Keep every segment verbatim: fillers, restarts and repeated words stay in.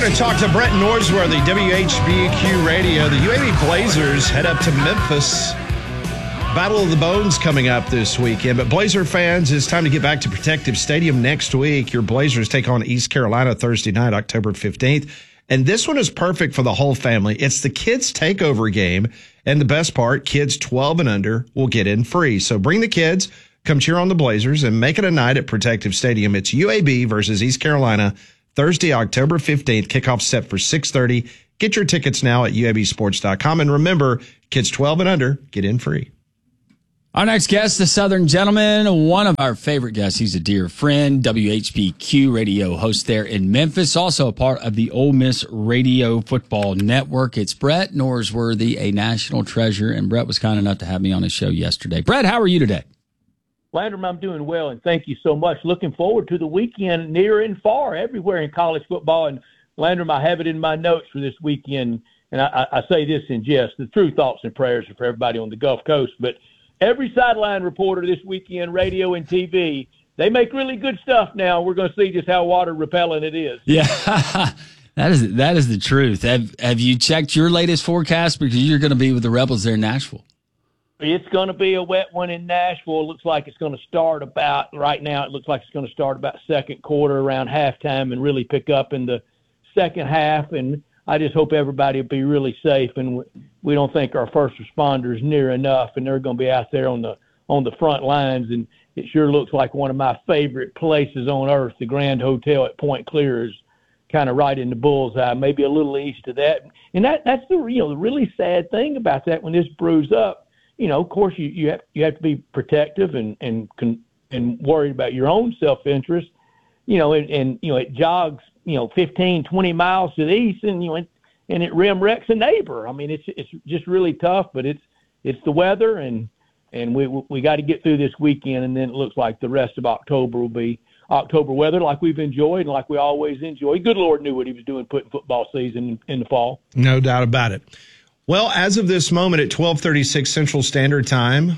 going to talk to Brett Norsworthy, W H B Q Radio. The U A B Blazers head up to Memphis. Battle of the Bones coming up this weekend. But Blazer fans, it's time to get back to Protective Stadium next week. Your Blazers take on East Carolina Thursday night, October fifteenth. And this one is perfect for the whole family. It's the kids' takeover game. And the best part, kids twelve and under will get in free. So bring the kids, come cheer on the Blazers, and make it a night at Protective Stadium. It's U A B versus East Carolina, Thursday, October fifteenth. Kickoff set for six thirty. Get your tickets now at U A B sports dot com. And remember, kids twelve and under get in free. Our next guest, the Southern Gentleman, one of our favorite guests. He's a dear friend, W H B Q radio host there in Memphis, also a part of the Ole Miss Radio Football Network. It's Brett Norsworthy, a national treasure, and Brett was kind enough to have me on his show yesterday. Brett, how are you today? Landrum, I'm doing well, and thank you so much. Looking forward to the weekend near and far, everywhere in college football. And Landrum, I have it in my notes for this weekend, and I, I say this in jest. The true thoughts and prayers are for everybody on the Gulf Coast, but every sideline reporter this weekend, radio and T V, they make really good stuff now. We're going to see just how water repellent it is. Yeah, that is that is the truth. Have Have you checked your latest forecast? Because you're going to be with the Rebels there in Nashville. It's going to be a wet one in Nashville. It looks like it's going to start about, right now, it looks like it's going to start about second quarter around halftime and really pick up in the second half. And I just hope everybody will be really safe, and we don't think our first responders near enough, and they're going to be out there on the on the front lines. And it sure looks like one of my favorite places on earth, the Grand Hotel at Point Clear, is kind of right in the bullseye, maybe a little east of that. And that that's the you know the really sad thing about that. When this brews up, you know, of course you you have you have to be protective and and and worried about your own self-interest, you know, and, and you know it jogs, you know, fifteen, twenty miles to the east, and, you know, and, and it rim wrecks a neighbor. I mean, it's it's just really tough, but it's it's the weather, and and we we got to get through this weekend, and then it looks like the rest of October will be October weather like we've enjoyed and like we always enjoy. Good Lord knew what he was doing putting football season in, in the fall. No doubt about it. Well, as of this moment at twelve thirty-six Central Standard Time,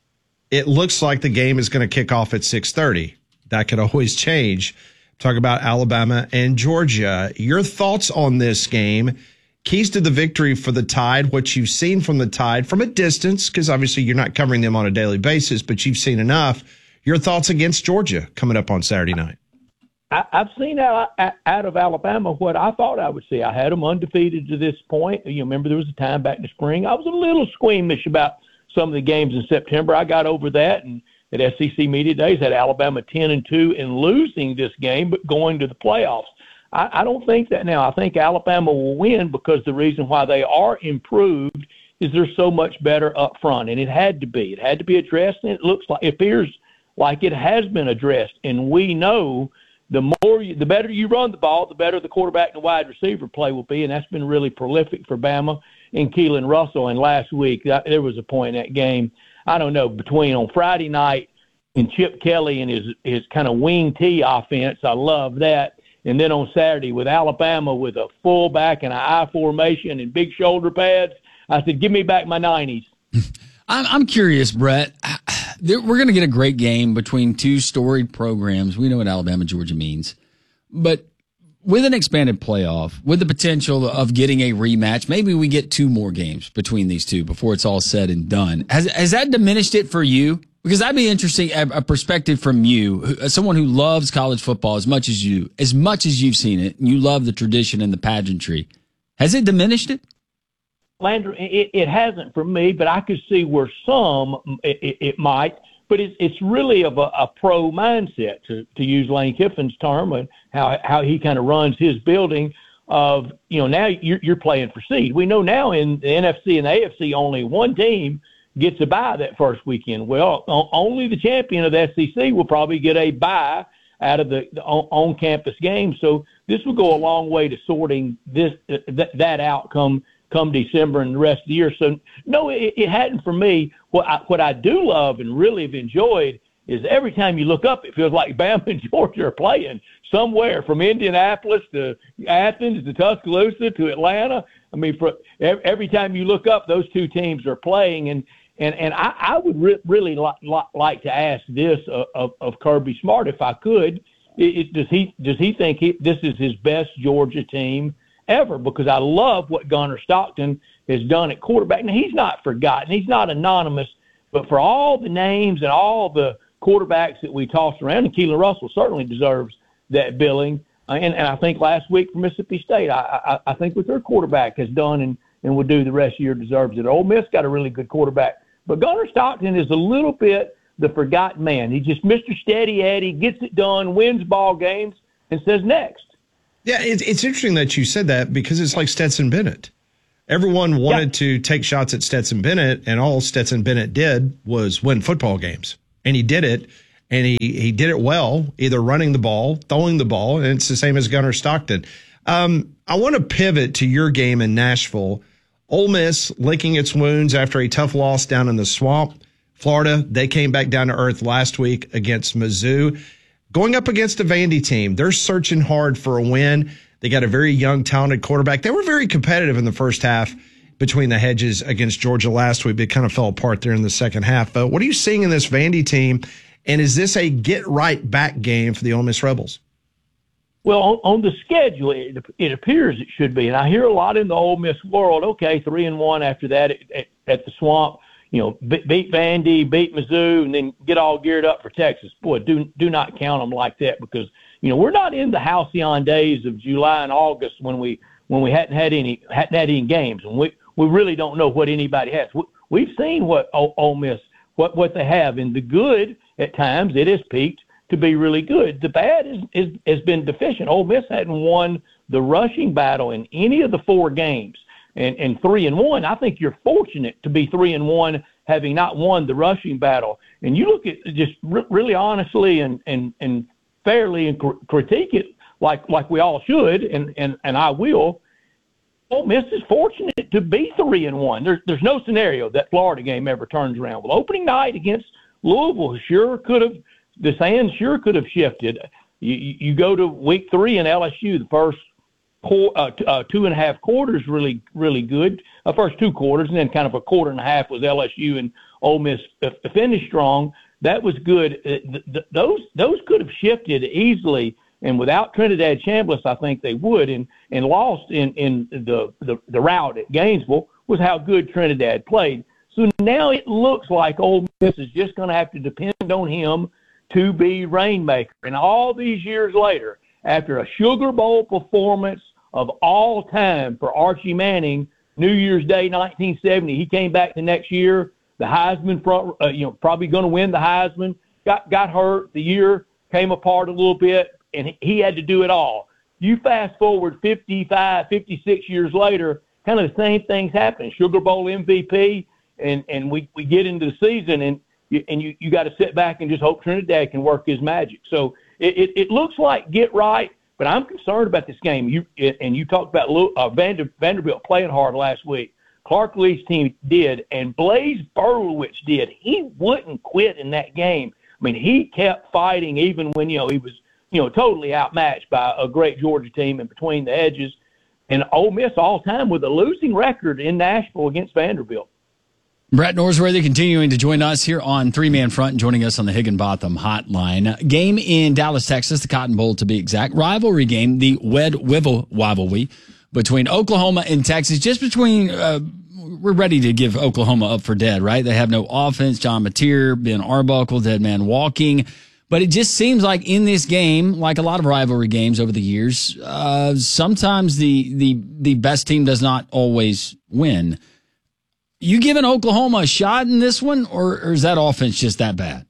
it looks like the game is going to kick off at six thirty. That could always change. Talk about Alabama and Georgia. Your thoughts on this game? Keys to the victory for the Tide, what you've seen from the Tide from a distance, because obviously you're not covering them on a daily basis, but you've seen enough. Your thoughts against Georgia coming up on Saturday night? I, I've seen out, out of Alabama what I thought I would see. I had them undefeated to this point. You remember there was a time back in the spring I was a little squeamish about some of the games in September. I got over that, and at S E C Media Days had Alabama ten and two and losing this game, but going to the playoffs. I, I don't think that now. I think Alabama will win because the reason why they are improved is they're so much better up front, and it had to be. It had to be addressed, and it looks like it appears like it has been addressed. And we know the more, you, the better you run the ball, the better the quarterback and wide receiver play will be, and that's been really prolific for Bama and Keelan Russell. And last week that, there was a point in that game, I don't know, between on Friday night and Chip Kelly and his his kind of wing T offense. I love that. And then on Saturday with Alabama with a fullback and an I formation and big shoulder pads, I said, give me back my nineties. I'm, I'm curious, Brett. We're going to get a great game between two storied programs. We know what Alabama, Georgia means. But with an expanded playoff, with the potential of getting a rematch, maybe we get two more games between these two before it's all said and done. Has has that diminished it for you? Because that'd be interesting, a perspective from you, as someone who loves college football as much as you, as much as you've seen it, and you love the tradition and the pageantry. Has it diminished it? Landry, it, it hasn't for me, but I could see where some it, it, it might. But it's it's really of a, a pro mindset, to, to use Lane Kiffin's term, and how how he kind of runs his building. Of you know now you're, you're playing for seed. We know now in the N F C and the A F C only one team gets a bye that first weekend. Well, only the champion of the S E C will probably get a bye out of the, the on-campus game. So this will go a long way to sorting this uh, th- that outcome come December and the rest of the year. So, no, it, it hadn't for me. What I, what I do love and really have enjoyed is every time you look up, it feels like Bama and Georgia are playing somewhere from Indianapolis to Athens to Tuscaloosa to Atlanta. I mean, for every time you look up, those two teams are playing. And And and I, I would re- really li- li- like to ask this of, of, of Kirby Smart, if I could. it, it, does he does he think he, this is his best Georgia team ever? Because I love what Gunnar Stockton has done at quarterback. Now, he's not forgotten. He's not anonymous. But for all the names and all the quarterbacks that we tossed around, and Keelan Russell certainly deserves that billing. Uh, and, and I think last week for Mississippi State, I, I, I think what their quarterback has done and, and will do the rest of the year deserves it. Ole Miss got a really good quarterback. But Gunnar Stockton is a little bit the forgotten man. He's just Mister Steady Eddie, gets it done, wins ball games, and says next. Yeah, it's, it's interesting that you said that because it's like Stetson Bennett. Everyone wanted yeah. to take shots at Stetson Bennett, and all Stetson Bennett did was win football games. And he did it, and he, he did it well, either running the ball, throwing the ball, and it's the same as Gunnar Stockton. Um, I want to pivot to your game in Nashville. Ole Miss licking its wounds after a tough loss down in the swamp. Florida, they came back down to earth last week against Mizzou. Going up against a Vandy team, they're searching hard for a win. They got a very young, talented quarterback. They were very competitive in the first half between the hedges against Georgia last week, but it kind of fell apart there in the second half. But what are you seeing in this Vandy team, and is this a get-right-back game for the Ole Miss Rebels? Well, on, on the schedule, it, it appears it should be. And I hear a lot in the Ole Miss world, okay, three and one after that at, at, at the Swamp, you know, beat Vandy, beat Mizzou, and then get all geared up for Texas. Boy, do do not count them like that because, you know, we're not in the halcyon days of July and August when we when we hadn't had any hadn't had any games, and we, we really don't know what anybody has. We, we've seen what Ole, Ole Miss what what they have, and the good at times it has peaked to be really good. The bad is, is has been deficient. Ole Miss hadn't won the rushing battle in any of the four games. And, and three and one, I think you're fortunate to be three and one, having not won the rushing battle. And you look at just re- really honestly and, and, and fairly and cr- critique it like like we all should, and, and, and I will. Ole Miss is fortunate to be three and one. There's there's no scenario that Florida game ever turns around. Well, opening night against Louisville sure could have the sand sure could have shifted. You you go to week three in L S U, the first. Uh, t- uh, two and a half quarters really, really good. Uh, first two quarters, and then kind of a quarter and a half was L S U, and Ole Miss uh, finished strong. That was good. Uh, th- th- those those could have shifted easily, and without Trinidad Chambliss, I think they would. And and lost in in the the, the rout at Gainesville was how good Trinidad played. So now it looks like Ole Miss is just going to have to depend on him to be rainmaker. And all these years later, after a Sugar Bowl performance of all time for Archie Manning, New Year's Day, nineteen seventy. He came back the next year. The Heisman, front, uh, you know, probably going to win the Heisman. Got got hurt. The year came apart a little bit, and he had to do it all. You fast forward fifty-five, fifty-six years later, kind of the same things happen. Sugar Bowl M V P, and and we, we get into the season, and you, and you, you got to sit back and just hope Trinidad can work his magic. So it, it, it looks like get right. But I'm concerned about this game. You and you talked about uh, Vander, Vanderbilt playing hard last week. Clark Lea's team did, and Blaise Berlowitz did. He wouldn't quit in that game. I mean, he kept fighting even when, you know, he was, you know, totally outmatched by a great Georgia team and between the edges. And Ole Miss all time with a losing record in Nashville against Vanderbilt. Brett Norsworthy continuing to join us here on Three Man Front and joining us on the Higginbotham Hotline. Game in Dallas, Texas, the Cotton Bowl to be exact. Rivalry game, the Wed Wivel rivalry between Oklahoma and Texas. Just between, uh, we're ready to give Oklahoma up for dead, right? They have no offense. John Mateer, Ben Arbuckle, dead man walking. But it just seems like in this game, like a lot of rivalry games over the years, uh, sometimes the, the, the best team does not always win. You giving Oklahoma a shot in this one, or, or is that offense just that bad?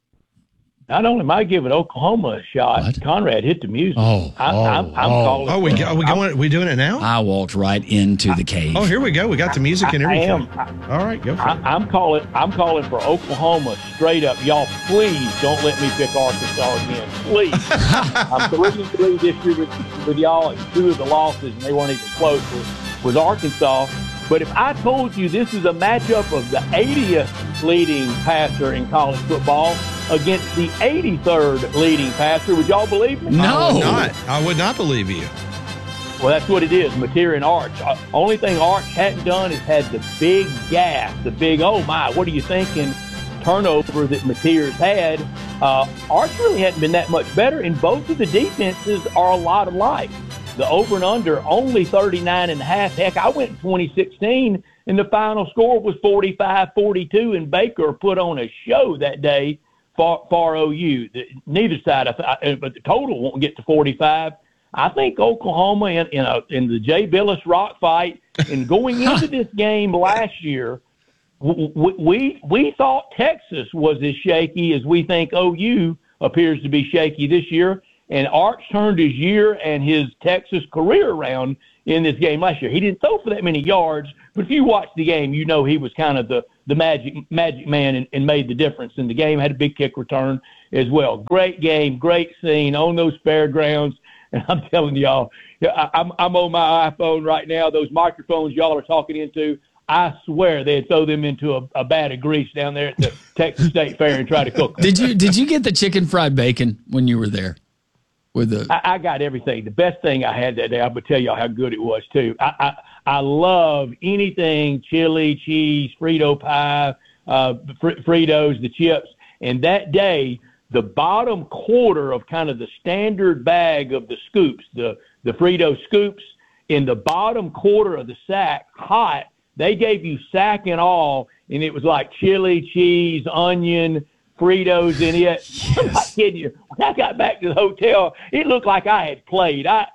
Not only am I giving Oklahoma a shot, what? Conrad hit the music. Oh, I, oh, I'm, I'm oh. calling. Oh, we are we going? Are we doing it now? I walked right into the cave. Oh, here we go. We got the music and everything. I am. I, All right, go for I, it. I'm calling. I'm calling for Oklahoma straight up. Y'all, please don't let me pick Arkansas again. Please. I'm three and three this year with, with y'all. And two of the losses, and they weren't even close, was, was Arkansas. But if I told you this is a matchup of the eightieth leading passer in college football against the eighty-third leading passer, would y'all believe me? No. I would not. I would not believe you. Well, that's what it is, Mateer and Arch. Uh, only thing Arch hadn't done is had the big gas, the big, oh, my, what are you thinking, turnover that Mateer's had. Uh, Arch really hadn't been that much better, and both of the defenses are a lot alike. The over and under only thirty-nine and a half. Heck, I went in twenty sixteen, and the final score was forty-five forty-two, and Baker put on a show that day for, for O U. Neither side, but the total won't get to forty-five. I think Oklahoma in, in, a, in the Jay Billis rock fight, and going into this game last year, we, we we thought Texas was as shaky as we think O U appears to be shaky this year. And Arch turned his year and his Texas career around in this game last year. He didn't throw for that many yards, but if you watch the game, you know he was kind of the, the magic magic man and, and made the difference in the game. Had a big kick return as well. Great game, great scene on those fairgrounds. And I'm telling y'all, I, I'm, I'm on my iPhone right now. Those microphones y'all are talking into, I swear they'd throw them into a, a vat of grease down there at the Texas State Fair and try to cook them. Did you, did you get the chicken fried bacon when you were there? With the I, I got everything. The best thing I had that day, I would tell y'all how good it was, too. I, I, I love anything chili, cheese, Frito pie, uh, fr- Fritos, the chips. And that day, the bottom quarter of kind of the standard bag of the scoops, the, the Frito scoops, in the bottom quarter of the sack, hot, they gave you sack and all, and it was like chili, cheese, onion, Fritos in it. Yes. I'm not kidding you. When I got back to the hotel, it looked like I had played. I,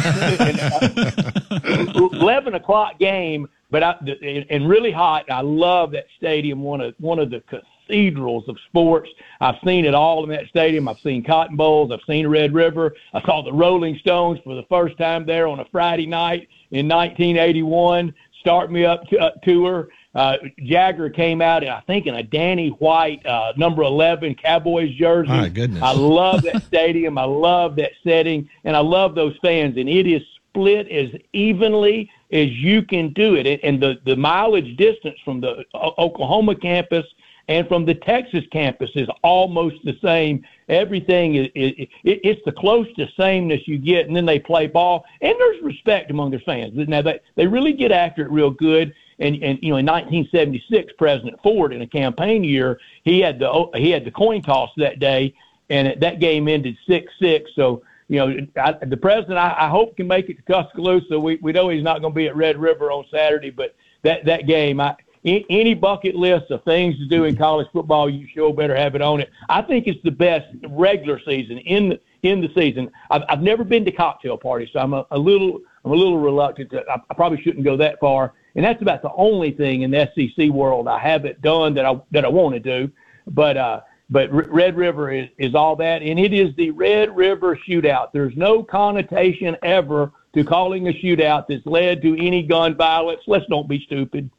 I eleven o'clock game, but I, and really hot. I love that stadium. One of one of the cathedrals of sports. I've seen it all in that stadium. I've seen Cotton Bowls. I've seen Red River. I saw the Rolling Stones for the first time there on a Friday night in nineteen eighty-one. Start Me Up t- uh, tour. Uh, Jagger came out, in, I think, in a Danny White uh, number eleven Cowboys jersey. My goodness. I love that stadium. I love that setting, and I love those fans. And it is split as evenly as you can do it. And the, the mileage distance from the Oklahoma campus and from the Texas campus is almost the same. Everything is, it, it, it's the closest sameness you get, and then they play ball. And there's respect among their fans. Now, they, they really get after it real good. And, and you know, in nineteen seventy-six, President Ford, in a campaign year, he had the he had the coin toss that day, and it, that game ended six six. So, you know, I, the president, I, I hope, can make it to Tuscaloosa. We we know he's not going to be at Red River on Saturday, but that, that game, I, any bucket list of things to do in college football, you sure better have it on it. I think it's the best regular season in the in the season. I've, I've never been to cocktail parties, so I'm a, a little I'm a little reluctant. To, I, I probably shouldn't go that far. And that's about the only thing in the S E C world I haven't done that I that I want to do. But uh, but Red River is, is all that, and it is the Red River Shootout. There's no connotation ever to calling a shootout that's led to any gun violence. Let's don't be stupid.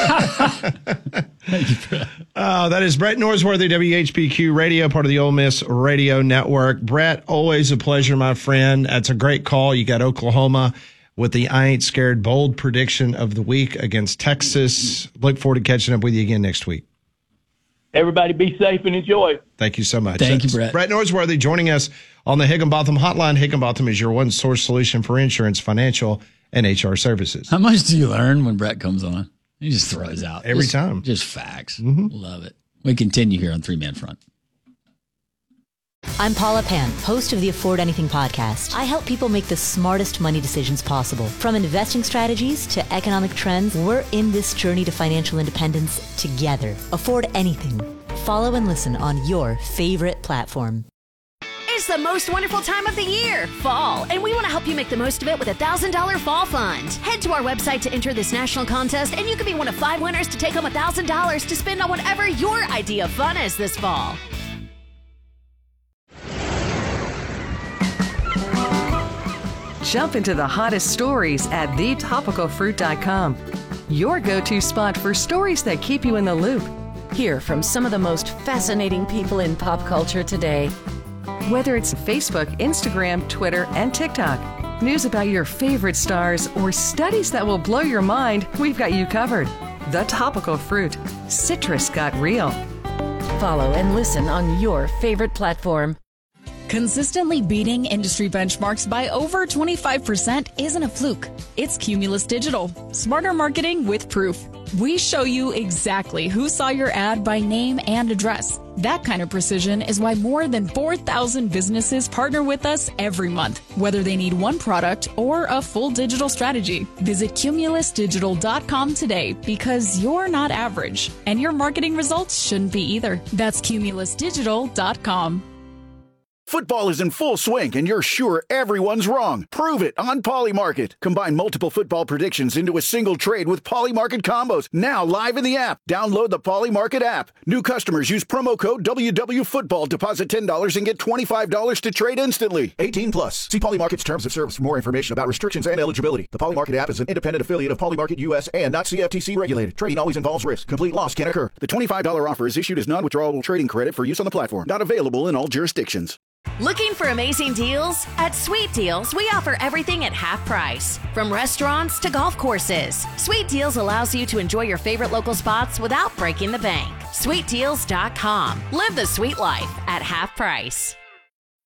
Thank you, Brett. Oh, that is Brett Norsworthy, W H B Q Radio, part of the Ole Miss Radio Network. Brett, always a pleasure, my friend. That's a great call. You got Oklahoma with the I Ain't Scared bold prediction of the week against Texas. Look forward to catching up with you again next week. Everybody be safe and enjoy. Thank you so much. Thank That's you, Brett. Brett Norsworthy joining us on the Higginbotham Hotline. Higginbotham is your one-source solution for insurance, financial, and H R services. How much do you learn when Brett comes on? He just throws out. Every just, time. Just facts. Mm-hmm. Love it. We continue here on Three Man Front. I'm Paula Pan, host of the Afford Anything podcast. I help people make the smartest money decisions possible. From investing strategies to economic trends, we're in this journey to financial independence together. Afford Anything. Follow and listen on your favorite platform. It's the most wonderful time of the year, fall, and we want to help you make the most of it with a one thousand dollars fall fund. Head to our website to enter this national contest, and you could be one of five winners to take home one thousand dollars to spend on whatever your idea of fun is this fall. Jump into the hottest stories at the topical fruit dot com. Your go-to spot for stories that keep you in the loop. Hear from some of the most fascinating people in pop culture today. Whether it's Facebook, Instagram, Twitter, and TikTok, news about your favorite stars, or studies that will blow your mind, we've got you covered. The Topical Fruit. Citrus got real. Follow and listen on your favorite platform. Consistently beating industry benchmarks by over twenty-five percent isn't a fluke. It's Cumulus Digital. Smarter marketing with proof. We show you exactly who saw your ad by name and address. That kind of precision is why more than four thousand businesses partner with us every month, whether they need one product or a full digital strategy. Visit cumulus digital dot com today because you're not average, and your marketing results shouldn't be either. That's cumulus digital dot com. Football is in full swing, and you're sure everyone's wrong. Prove it on Polymarket. Combine multiple football predictions into a single trade with Polymarket combos. Now live in the app. Download the Polymarket app. New customers use promo code W W Football. Deposit ten dollars and get twenty-five dollars to trade instantly. eighteen plus. See Polymarket's terms of service for more information about restrictions and eligibility. The Polymarket app is an independent affiliate of Polymarket U S and not C F T C regulated. Trading always involves risk. Complete loss can occur. The twenty-five dollars offer is issued as non-withdrawable trading credit for use on the platform. Not available in all jurisdictions. Looking for amazing deals? At Sweet Deals, we offer everything at half price. From restaurants to golf courses, Sweet Deals allows you to enjoy your favorite local spots without breaking the bank. sweet deals dot com. Live the sweet life at half price.